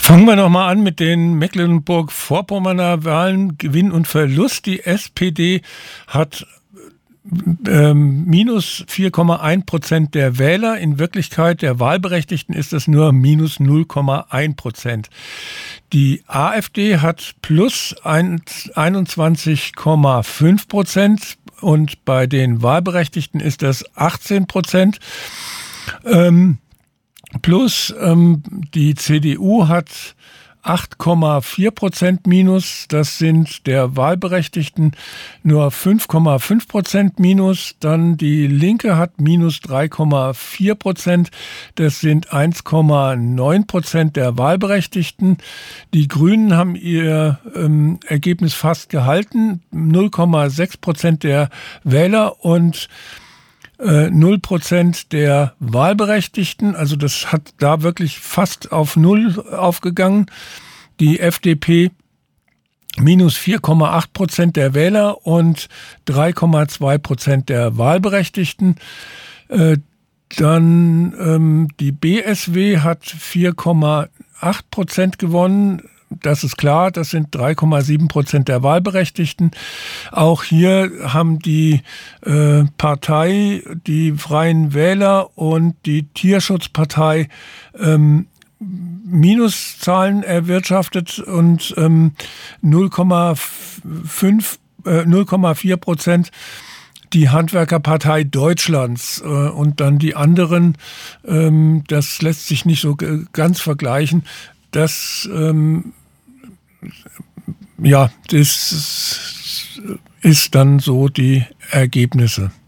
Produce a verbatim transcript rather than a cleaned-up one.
Fangen wir noch mal an mit den Mecklenburg-Vorpommerner Wahlen, Gewinn und Verlust. Die S P D hat ähm, minus vier Komma eins Prozent der Wähler. In Wirklichkeit der Wahlberechtigten ist es nur minus null Komma eins Prozent. Die AfD hat plus einundzwanzig Komma fünf Prozent und bei den Wahlberechtigten ist das achtzehn Prozent. Ähm, Plus ähm, die C D U hat acht Komma vier Prozent minus, das sind der Wahlberechtigten nur fünf Komma fünf Prozent minus. Dann die Linke hat minus drei Komma vier Prozent, das sind eins Komma neun Prozent der Wahlberechtigten. Die Grünen haben ihr ähm, Ergebnis fast gehalten, null Komma sechs Prozent der Wähler und null Prozent der Wahlberechtigten, also das hat da wirklich fast auf Null aufgegangen. Die F D P minus vier Komma acht Prozent der Wähler und drei Komma zwei Prozent der Wahlberechtigten. Äh, dann ähm, die B S W hat vier Komma acht Prozent gewonnen. Das ist klar, das sind drei Komma sieben Prozent der Wahlberechtigten. Auch hier haben die äh, Partei, die Freien Wähler und die Tierschutzpartei ähm, Minuszahlen erwirtschaftet und ähm, null Komma fünf, äh, null Komma vier Prozent die Handwerkerpartei Deutschlands äh, und dann die anderen, ähm, das lässt sich nicht so g- ganz vergleichen. Das, ähm, ja, das ist dann so die Ergebnisse.